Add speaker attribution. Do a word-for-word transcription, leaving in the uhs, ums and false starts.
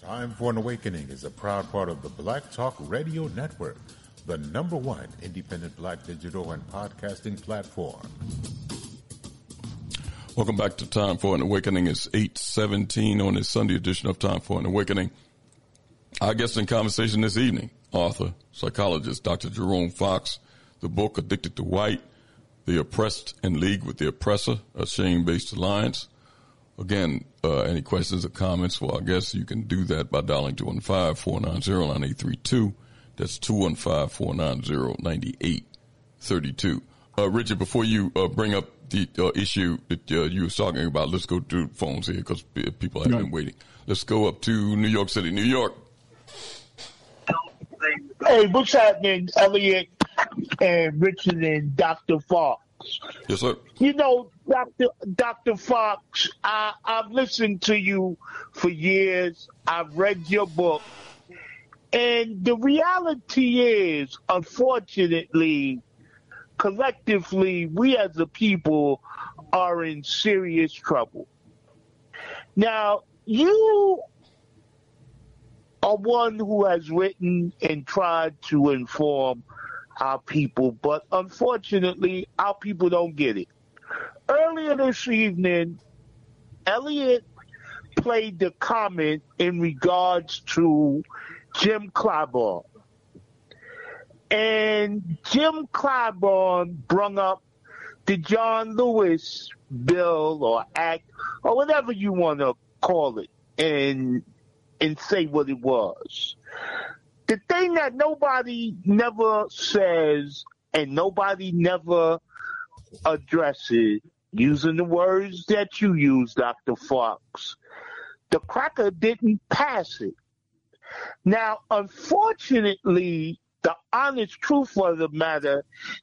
Speaker 1: Time for an Awakening is a proud part of the Black Talk Radio Network, the number one independent black digital and podcasting platform.
Speaker 2: Welcome back to Time for an Awakening. It's eight seventeen on this Sunday edition of Time for an Awakening. Our guest in conversation this evening, author, psychologist, Doctor Jerome Fox. The book, Addicted to White, The Oppressed in League with the Oppressor, a Shame-Based Alliance. Again, uh, any questions or comments for our guests, you can do that by dialing two one five, four nine zero, nine eight three two. That's two one five, four nine zero, nine eight three two. Uh, Richard, before you uh, bring up the uh, issue that uh, you were talking about, let's go to phones here because people have been waiting. Let's go up to New York City, New York.
Speaker 3: Hey, what's happening, Elliot and Richard and Doctor Fox?
Speaker 2: Yes, sir.
Speaker 3: You know, Doctor Doctor Fox, I, I've listened to you for years. I've read your book. And the reality is, unfortunately, collectively, we as a people are in serious trouble. Now, you are one who has written and tried to inform our people, but unfortunately, our people don't get it. Earlier this evening, Elliot played the comment in regards to Jim Clyburn. And Jim Clyburn brung up the John Lewis bill or act or whatever you want to call it and and say what it was. The thing that nobody never says and nobody never addresses, using the words that you use, Doctor Fox, the cracker didn't pass it. Now, unfortunately, the honest truth of the matter